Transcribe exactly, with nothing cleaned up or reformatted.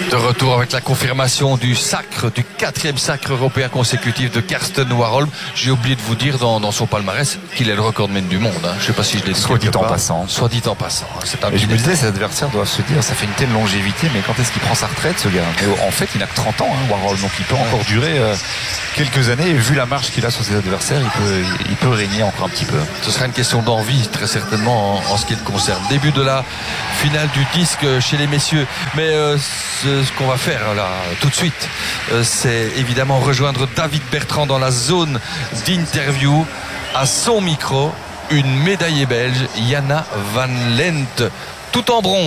De retour avec la confirmation du sacre, du quatrième sacre européen consécutif de Karsten Warholm. J'ai oublié de vous dire dans, dans son palmarès qu'il est le recordman du monde. Hein. Je ne sais pas si je l'ai dit. Soit dit en passant. Soit dit en passant. C'est un et je me disais, détail. ses adversaires doivent se dire, ça fait une telle longévité, mais quand est-ce qu'il prend sa retraite, ce gars? Mais en fait, il n'a que trente ans, hein, Warholm, donc il peut encore durer euh, quelques années. Et vu la marche qu'il a sur ses adversaires, il peut, il peut régner encore un petit peu. Ce sera une question d'envie, très certainement, en, en ce qui le concerne. Début de la finale du disque chez les messieurs. Mais euh, ce, ce qu'on va faire là, tout de suite, euh, c'est évidemment rejoindre David Bertrand dans la zone d'interview. À son micro, une médaillée belge, Jana Van Lent, tout en bronze.